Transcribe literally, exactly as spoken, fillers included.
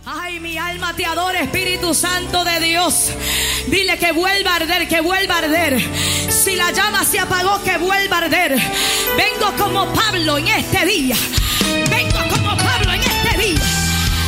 Ay, mi alma te adora, Espíritu Santo de Dios. Dile que vuelva a arder, que vuelva a arder. Si la llama se apagó, que vuelva a arder. Vengo como Pablo en este día. Vengo como Pablo en este día.